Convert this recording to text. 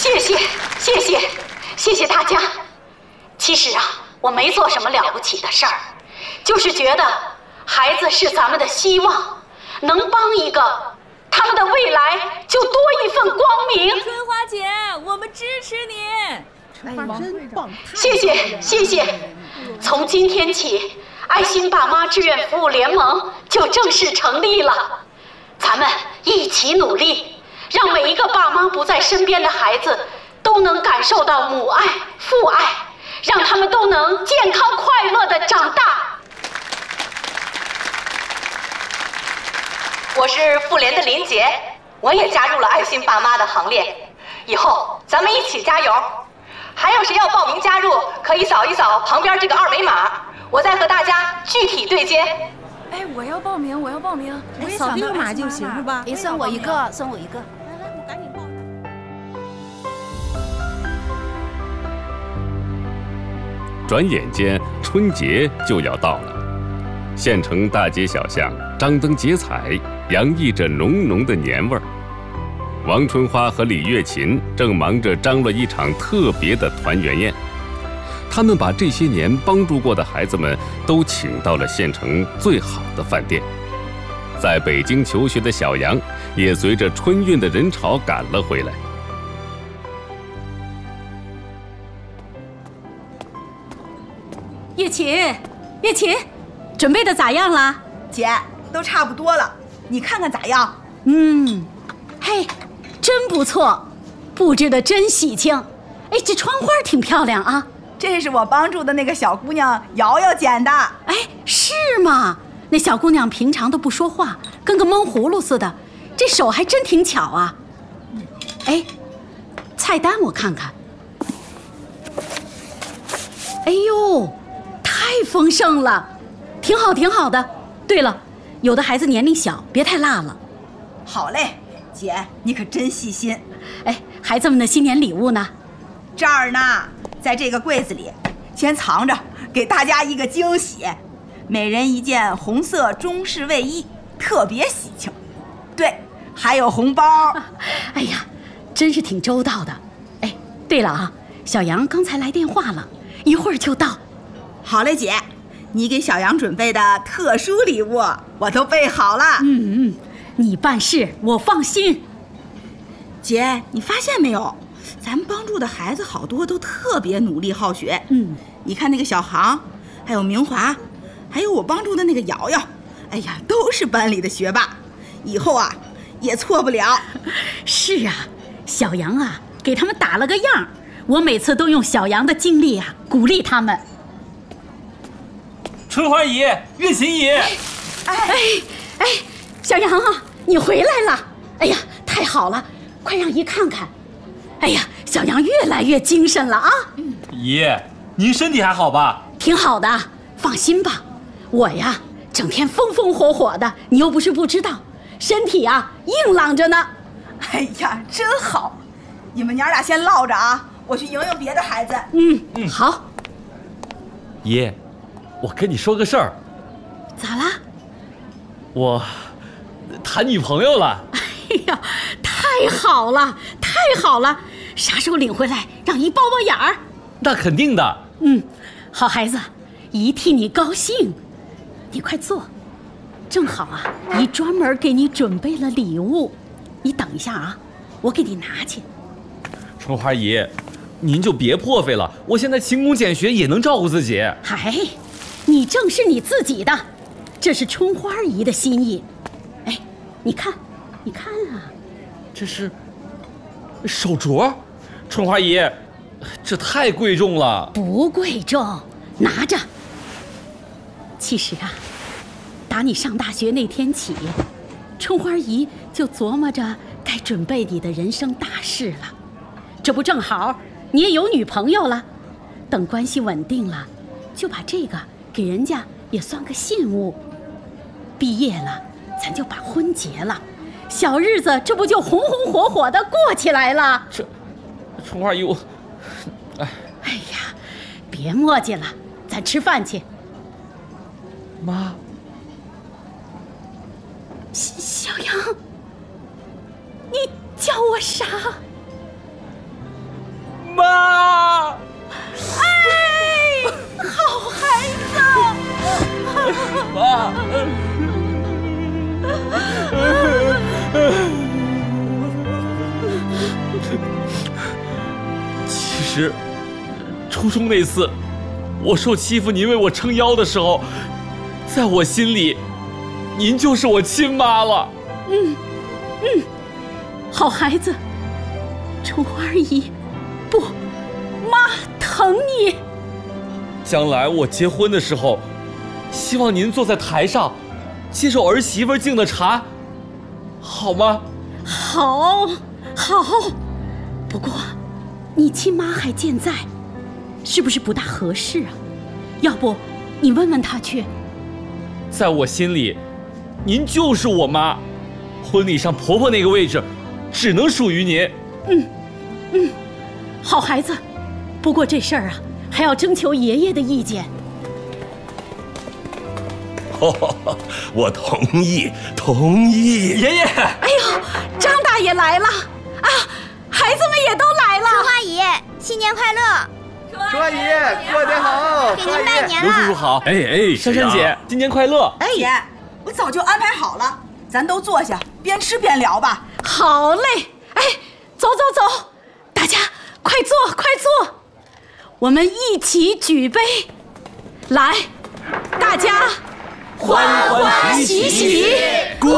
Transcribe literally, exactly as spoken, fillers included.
谢谢，谢谢，谢谢大家。其实啊，我没做什么了不起的事儿，就是觉得孩子是咱们的希望，能帮一个，他们的未来就多一份光明。 春花姐，我们支持你。 春花真棒！ 谢谢，谢谢。从今天起，爱心爸妈志愿服务联盟就正式成立了。咱们一起努力，让每一个爸妈不在身边的孩子都能感受到母爱、父爱，让他们都能健康快乐地长大。 我是妇联的林杰，我也加入了爱心爸妈的行列。以后咱们一起加油！还有谁要报名加入，可以扫一扫旁边这个二维码，我再和大家具体对接。 哎，我要报名，我要报名。 我也扫这个码就行是吧？ 哎，算我一个，算我一个。 来来，我赶紧报上。 转眼间，春节就要到了，县城大街小巷张灯结彩，洋溢着浓浓的年味儿。王春花和李月琴正忙着张罗一场特别的团圆宴。他们把这些年帮助过的孩子们都请到了县城最好的饭店。在北京求学的小杨也随着春运的人潮赶了回来。 月琴，月琴，准备的咋样了？ 姐，都差不多了，你看看咋样？ 嗯，嘿，真不错，布置的真喜庆。哎，这窗花挺漂亮啊。 这是我帮助的那个小姑娘瑶瑶剪的。 哎，是吗？那小姑娘平常都不说话，跟个闷葫芦似的，这手还真挺巧啊。哎，菜单我看看。哎呦，太丰盛了，挺好挺好的。对了，有的孩子年龄小，别太辣了。 好嘞，姐，你可真细心。 哎，孩子们的新年礼物呢？ 这儿呢，在这个柜子里，先藏着，给大家一个惊喜。每人一件红色中式卫衣，特别喜庆。对，还有红包。 哎呀，真是挺周到的。哎，对了啊，小杨刚才来电话了，一会儿就到。 好嘞，姐，你给小杨准备的特殊礼物我都备好了。 嗯嗯，你办事我放心。 姐，你发现没有，咱们帮助的孩子好多都特别努力好学。 嗯， 你看那个小航，还有明华，还有我帮助的那个瑶瑶，哎呀，都是班里的学霸，以后啊也错不了。 是啊，小杨啊给他们打了个样，我每次都用小杨的经历啊鼓励他们。 春花姨，月琴姨，哎哎哎，小杨啊，你回来了！哎呀，太好了，快让姨看看。哎呀，小杨越来越精神了啊！ 姨，您身体还好吧？ 挺好的，放心吧。我呀，整天风风火火的，你又不是不知道，身体啊硬朗着呢。 哎呀，真好！你们娘俩先唠着啊，我去迎迎别的孩子。 嗯嗯，好。 姨，我跟你说个事儿。 咋啦？ 我谈女朋友了。 哎呀，太好了，太好了！啥时候领回来，让姨包包眼儿？ 那肯定的。 嗯，好孩子，姨替你高兴。你快坐，正好啊，姨专门给你准备了礼物。你等一下啊，我给你拿去。 春花姨，您就别破费了，我现在勤工俭学也能照顾自己。 嗨，你正是你自己的，这是春花姨的心意。哎，你看，你看啊， 这是手镯，春花姨，这太贵重了。 不贵重，拿着。其实啊，打你上大学那天起，春花姨就琢磨着该准备你的人生大事了。这不正好你也有女朋友了，等关系稳定了，就把这个给人家也算个信物。毕业了，咱就把婚结了，小日子这不就红红火火的过起来了？ 这，春花姨，我，哎， 哎呀，别磨叽了，咱吃饭去。 妈， 小杨，你叫我啥？ 妈。其实，初中那次，我受欺负，您为我撑腰的时候，在我心里，您就是我亲妈了。 嗯嗯，好孩子，春花姨，不，妈疼你。 将来我结婚的时候，希望您坐在台上，接受儿媳妇敬的茶，好吗？ 好，好。不过，你亲妈还健在，是不是不大合适啊？要不，你问问她去。 在我心里，您就是我妈，婚礼上婆婆那个位置，只能属于您。 嗯，嗯，好孩子。不过这事儿啊，还要征求爷爷的意见。 哦，我同意，同意。 爷爷， 哎呦，张大爷来了啊！孩子们也都来了。 春花姨，新年快乐！ 春花姨，过年好！ 给您拜年了。 刘叔叔好。 哎哎， 珊珊姐，新年快乐！ 哎，姐，我早就安排好了，咱都坐下，边吃边聊吧。 好嘞，哎，走走走，大家快坐快坐，我们一起举杯，来，大家欢欢喜喜。